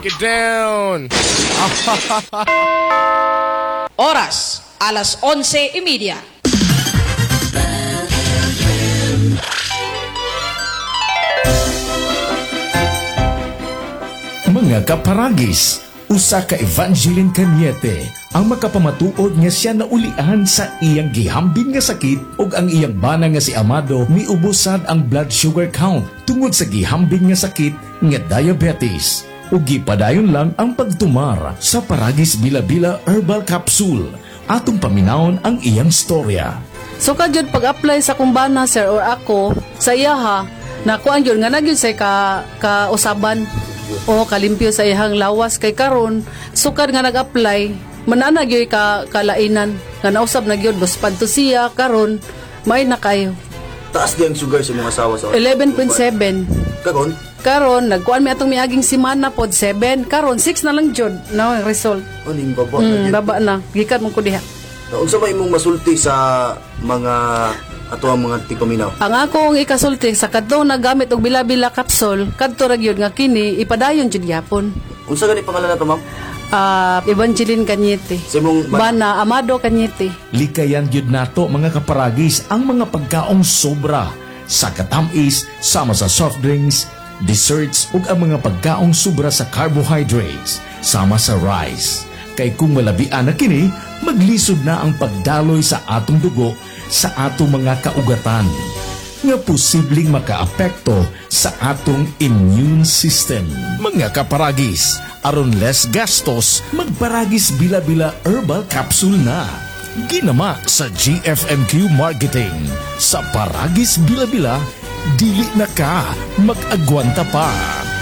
Break it down. Oras, alas 11:30. Mga kaparagis, usa ka Evangeline Cañete ang makapamatuod nga siya naulian sa iyang gihambin nga sakit ug ang iyang bana nga si Amado miubusad ang blood sugar count tungod sa gihambin nga sakit nga diabetes. Ug gipadayon lang ang pagtumar sa Paragis Bila-Bila Herbal Capsule. Atong paminawon ang iyang storya. So kadyod pag-apply sa kumbana sir or ako sa iyaha nakuan gyud nga nagyud say ka usaban o kalimpyo sa iyang lawas kay karon sukad nga nag-apply manana gyud ka kalainan nga nausab na gyud bus padto siya karon may na kayo. Taas di ang sugar sa mga asawa sa 11.7 Karon, nagkuan mi atong miaging semana pod 7 karon 6 na lang jud no ang result. aning baba Baba na gikan mo ko diha. Unsa may imong masulti sa mga ato ang mga tipaminaw? Ang akong ikasulti sa kadto nagamit og bila-bila kapsul kadto ra gyud nga kini ipadayon jud gyapon. Unsa gani pangalan nato, ma'am? Evangeline Cañete. Sa imong Bana Amado Cañete. Likayan gyud nato mga kaparagis ang mga pagkaong sobra sa katamis sama sa soft drinks, desserts ug ang mga pagkaong sobra sa carbohydrates sama sa rice. Kay kung malabian na kini, maglisod na ang pagdaloy sa atong dugo sa atong mga kaugatan nga posibleng makaapekto sa atong immune system. Mga kaparagis, aron less gastos, magparagis Bila-Bila Herbal Capsule na. Ginama sa GFMQ Marketing. Sa Paragis Bila-Bila, dili na ka mag-agwanta pa.